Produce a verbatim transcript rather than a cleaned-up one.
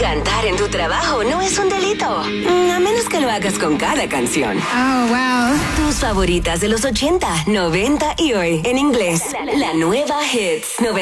Cantar en tu trabajo no es un delito, a menos que lo hagas con cada canción. Oh, wow. Tus favoritas de los ochenta, noventa y hoy en inglés. La nueva Hits noventa.